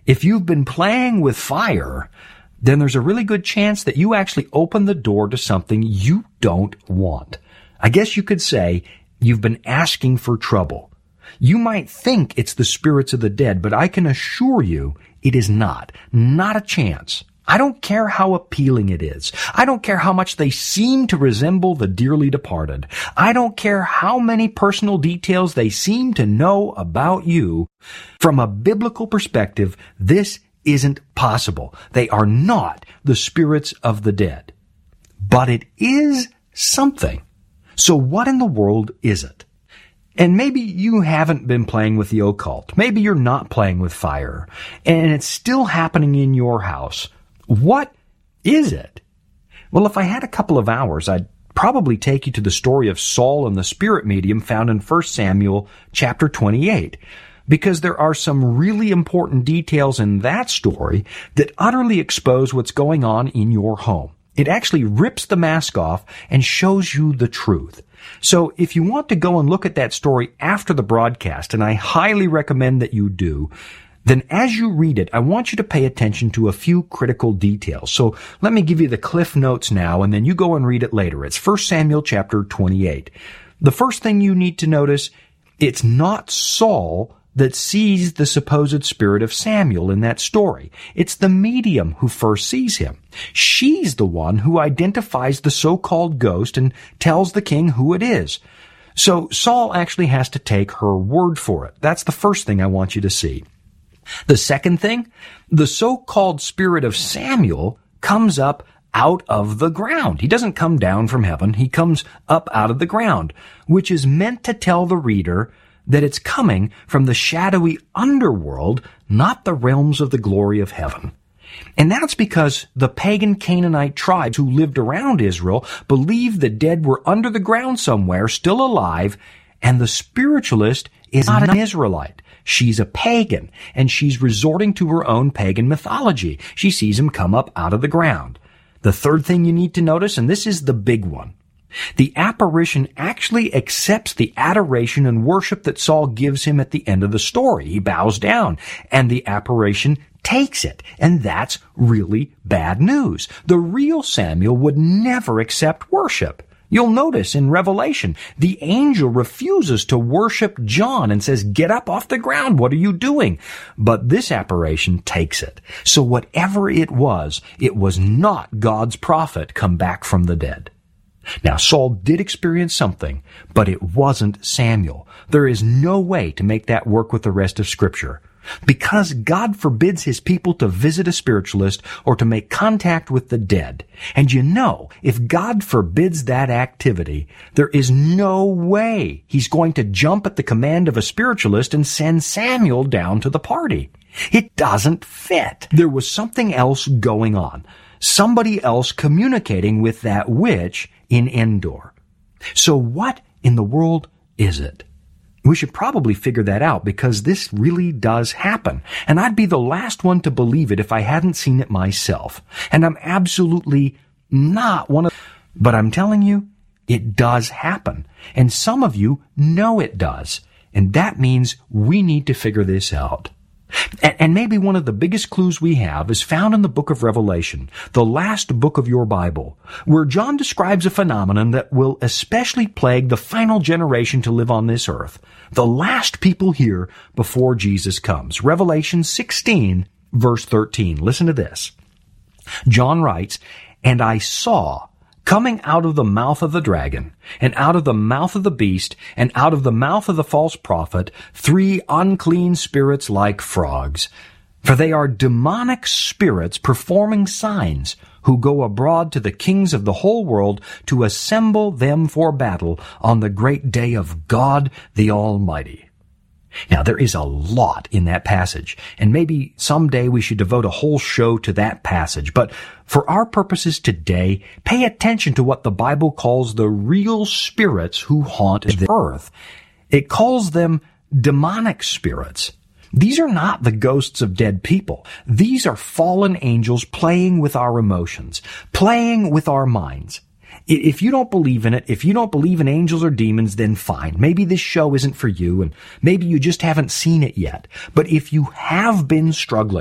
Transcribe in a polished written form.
If you've been playing with fire, then there's a really good chance that you actually open the door to something you don't want. I guess you could say you've been asking for trouble. You might think it's the spirits of the dead, but I can assure you it is not. Not a chance. I don't care how appealing it is. I don't care how much they seem to resemble the dearly departed. I don't care how many personal details they seem to know about you. From a biblical perspective, this isn't possible. They are not the spirits of the dead. But it is something. So what in the world is it? And maybe you haven't been playing with the occult. Maybe you're not playing with fire. And it's still happening in your house. What is it? Well, if I had a couple of hours, I'd probably take you to the story of Saul and the spirit medium found in 1 Samuel chapter 28. Because there are some really important details in that story that utterly expose what's going on in your home. It actually rips the mask off and shows you the truth. So if you want to go and look at that story after the broadcast, and I highly recommend that you do, then as you read it, I want you to pay attention to a few critical details. So let me give you the Cliff Notes now, and then you go and read it later. It's 1 Samuel chapter 28. The first thing you need to notice, it's not Saul that sees the supposed spirit of Samuel in that story. It's the medium who first sees him. She's the one who identifies the so-called ghost and tells the king who it is. So Saul actually has to take her word for it. That's the first thing I want you to see. The second thing, the so-called spirit of Samuel comes up out of the ground. He doesn't come down from heaven. He comes up out of the ground, which is meant to tell the reader that it's coming from the shadowy underworld, not the realms of the glory of heaven. And that's because the pagan Canaanite tribes who lived around Israel believed the dead were under the ground somewhere, still alive, and the spiritualist is not an Israelite. She's a pagan, and she's resorting to her own pagan mythology. She sees him come up out of the ground. The third thing you need to notice, and this is the big one, the apparition actually accepts the adoration and worship that Saul gives him at the end of the story. He bows down, and the apparition takes it. And that's really bad news. The real Samuel would never accept worship. You'll notice in Revelation, the angel refuses to worship John and says, "Get up off the ground. What are you doing?" But this apparition takes it. So whatever it was not God's prophet come back from the dead. Now, Saul did experience something, but it wasn't Samuel. There is no way to make that work with the rest of Scripture. Because God forbids His people to visit a spiritualist or to make contact with the dead. And you know, if God forbids that activity, there is no way He's going to jump at the command of a spiritualist and send Samuel down to the party. It doesn't fit. There was something else going on. Somebody else communicating with that witch in Endor. So what in the world is it? We should probably figure that out because this really does happen. And I'd be the last one to believe it if I hadn't seen it myself. And I'm absolutely not one of... But I'm telling you, it does happen. And some of you know it does. And that means we need to figure this out. And maybe one of the biggest clues we have is found in the book of Revelation, the last book of your Bible, where John describes a phenomenon that will especially plague the final generation to live on this earth, the last people here before Jesus comes. Revelation 16, verse 13. Listen to this. John writes, "And I saw, coming out of the mouth of the dragon, and out of the mouth of the beast, and out of the mouth of the false prophet, 3 unclean spirits like frogs. For they are demonic spirits performing signs, who go abroad to the kings of the whole world to assemble them for battle on the great day of God the Almighty." Now, there is a lot in that passage, and maybe someday we should devote a whole show to that passage. But for our purposes today, pay attention to what the Bible calls the real spirits who haunt the earth. It calls them demonic spirits. These are not the ghosts of dead people. These are fallen angels playing with our emotions, playing with our minds. If you don't believe in it, if you don't believe in angels or demons, then fine. Maybe this show isn't for you, and maybe you just haven't seen it yet. But if you have been struggling